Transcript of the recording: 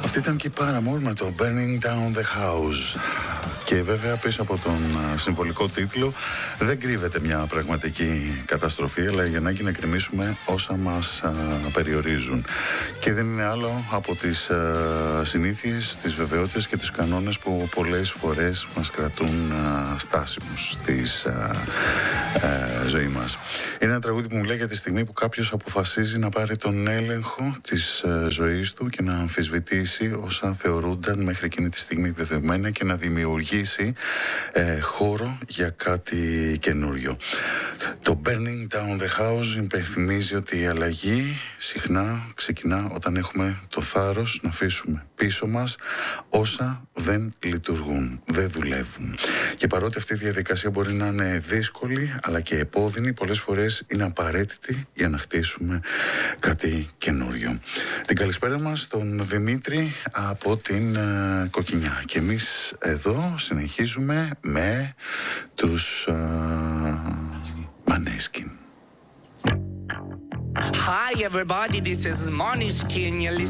Αυτή ήταν και η Paramore με το Burning Down the House. Και βέβαια πίσω από τον συμβολικό τίτλο δεν κρύβεται μια πραγματική καταστροφή, αλλά για ανάγκη να κρεμίσουμε όσα μας περιορίζουν. Και δεν είναι άλλο από τις συνήθειες, τις βεβαιότητες και τους κανόνες που πολλές φορές μας κρατούν στάσιμους στη ζωή μας. Είναι ένα τραγούδι που μου λέει για τη στιγμή που κάποιος αποφασίζει να πάρει τον έλεγχο της ζωής του και να αμφισβητήσει όσα θεωρούνταν μέχρι εκείνη τη στιγμή δεδομένα και να δημιουργήσει χώρο για κάτι καινούριο. Το Burning Down the House υπενθυμίζει ότι η αλλαγή συχνά ξεκινά όταν έχουμε το θάρρος να αφήσουμε πίσω μας όσα δεν λειτουργούν, δεν δουλεύουν. Και παρότι αυτή η διαδικασία μπορεί να είναι δύσκολη αλλά και επώδυνη, πολλές φορές είναι απαραίτητη για να χτίσουμε κάτι καινούριο. Την καλησπέρα μας στον Δημήτρη από την Κοκκινιά. Και εμείς εδώ συνεχίζουμε με τους Maneskin. Hi everybody, this is Maneskin.